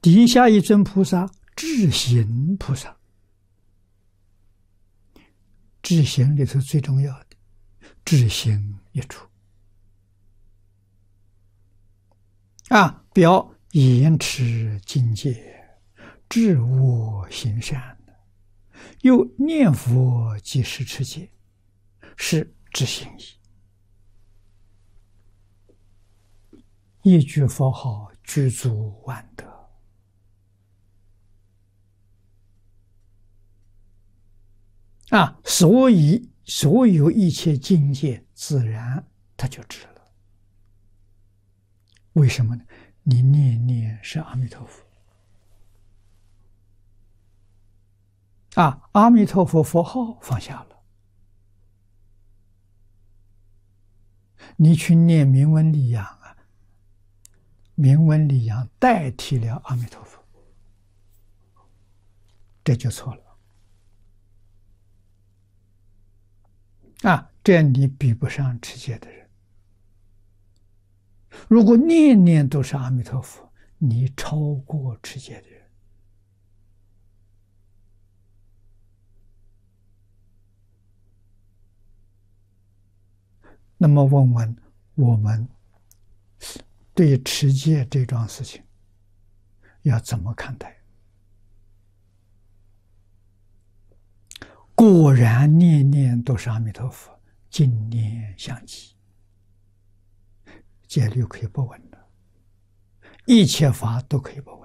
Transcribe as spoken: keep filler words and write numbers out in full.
底下一尊菩萨，智行菩萨。智行里头最重要的，智行一处啊，表严持境界，治恶行善，又念佛即是持戒，是智行义。一句佛号，具足万德。啊，所以所有一切境界，自然它就知了。为什么呢？你念念是阿弥陀佛啊，阿弥陀佛佛号放下了，你去念名闻利养啊，名闻利养代替了阿弥陀佛，这就错了。啊，这样你比不上持戒的人。如果念念都是阿弥陀佛，你超过持戒的人。那么问问我们对持戒这桩事情要怎么看待？果然念念都是阿弥陀佛，净念相继，戒律可以不问的，一切法都可以不问。